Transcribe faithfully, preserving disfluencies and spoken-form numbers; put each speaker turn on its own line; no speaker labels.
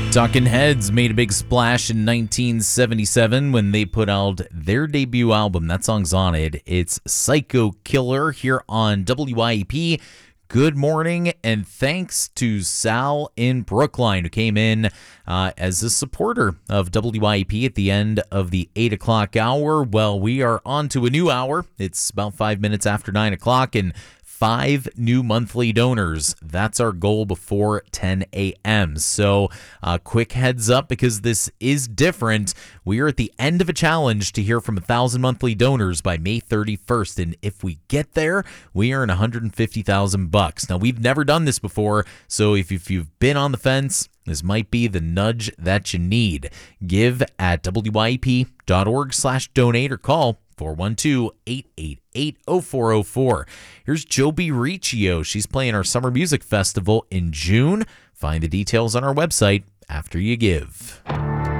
Talking Heads made a big splash in nineteen seventy-seven when they put out their debut album. That song's on it. It's Psycho Killer here on W I E P. Good morning, and thanks to Sal in Brookline, who came in uh, as a supporter of W I E P at the end of the eight o'clock hour. Well, we are on to a new hour. It's about five minutes after nine o'clock, and five new monthly donors. That's our goal before ten a.m. So uh, quick heads up, because this is different. We are at the end of a challenge to hear from one thousand monthly donors by May thirty-first. And if we get there, we earn one hundred fifty thousand bucks. Now, we've never done this before, so if, if you've been on the fence, this might be the nudge that you need. Give at W I E P dot org slash donate or call four one two, eight eight eight, zero four zero four. Here's Joby Riccio. She's playing our Summer Music Festival in June. Find the details on our website after you give.